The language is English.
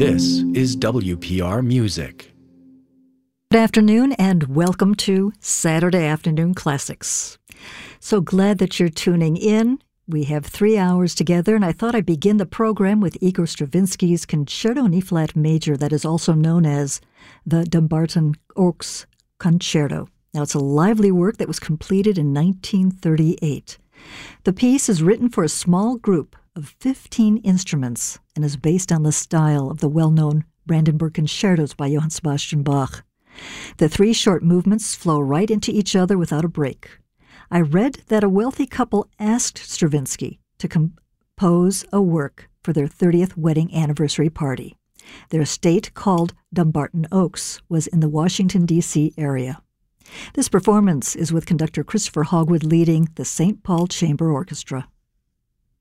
This is WPR Music. Good afternoon and welcome to Saturday Afternoon Classics. So glad that you're tuning in. We have 3 hours together, and I thought I'd begin the program with Igor Stravinsky's Concerto in E-flat Major, that is also known as the Dumbarton Oaks Concerto. Now, it's a lively work that was completed in 1938. The piece is written for a small group of 15 instruments and is based on the style of the well-known Brandenburg Concertos by Johann Sebastian Bach. The 3 short movements flow right into each other without a break. I read that a wealthy couple asked Stravinsky to compose a work for their 30th wedding anniversary party. Their estate, called Dumbarton Oaks, was in the Washington, D.C. area. This performance is with conductor Christopher Hogwood leading the St. Paul Chamber Orchestra.